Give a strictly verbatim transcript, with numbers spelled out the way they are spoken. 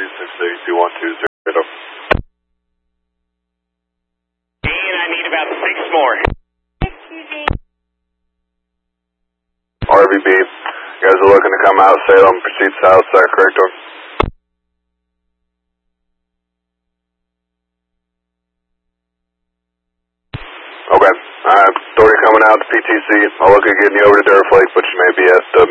six eight two one two zero. And I need about six more. R V B, you guys are looking to come out, Salem, proceed south, is that correct? Or? Okay, alright, authority coming out to P T C. I'll look at getting you over to Durflake, but you may be at uh,